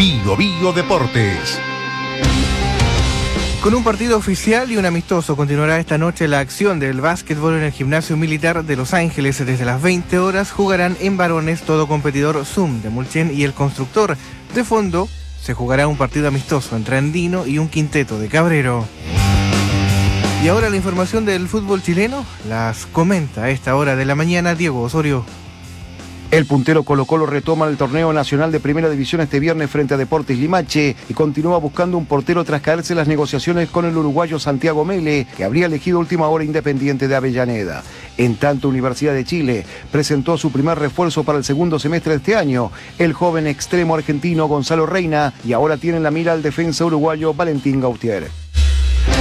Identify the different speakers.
Speaker 1: Bio Bio Deportes.
Speaker 2: Con un partido oficial y un amistoso continuará esta noche la acción del básquetbol en el Gimnasio Militar de Los Ángeles. Desde las 20 horas jugarán en varones todo competidor Zoom de Mulchen y el Constructor. De fondo se jugará un partido amistoso entre Andino y un quinteto de Cabrero. Y ahora la información del fútbol chileno las comenta a esta hora de la mañana Diego Osorio.
Speaker 3: El puntero Colo-Colo retoma el torneo nacional de primera división este viernes frente a Deportes Limache y continúa buscando un portero tras caerse las negociaciones con el uruguayo Santiago Mele, que habría elegido última hora Independiente de Avellaneda. En tanto, Universidad de Chile presentó su primer refuerzo para el segundo semestre de este año, el joven extremo argentino Gonzalo Reina, y ahora tiene en la mira al defensa uruguayo Valentín Gautier.